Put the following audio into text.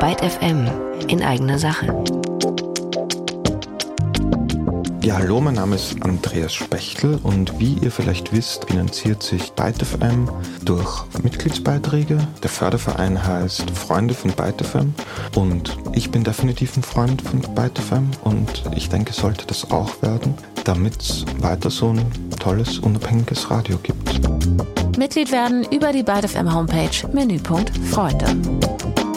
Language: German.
Byte FM in eigener Sache. Ja, hallo, mein Name ist Andreas Spechtel und wie ihr vielleicht wisst, finanziert sich Byte FM durch Mitgliedsbeiträge. Der Förderverein heißt Freunde von Byte FM und ich bin definitiv ein Freund von Byte FM und ich denke, sollte das auch werden, damit es weiter so ein tolles, unabhängiges Radio gibt. Mitglied werden über die Byte FM Homepage, Menüpunkt Freunde.